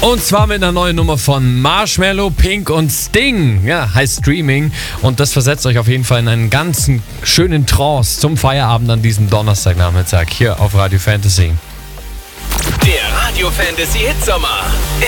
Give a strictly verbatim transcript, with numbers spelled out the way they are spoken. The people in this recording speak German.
Und zwar mit einer neuen Nummer von Marshmello, Pink und Sting. Ja, heißt Streaming. Und das versetzt euch auf jeden Fall in einen ganz schönen Trance zum Feierabend an diesem Donnerstagnachmittag hier auf Radio Fantasy. Der Radio Fantasy Hitsommer.